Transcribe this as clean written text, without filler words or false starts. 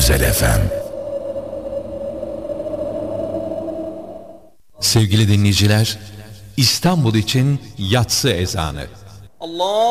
Güzel FM. Sevgili dinleyiciler, İstanbul için yatsı ezanı. Allah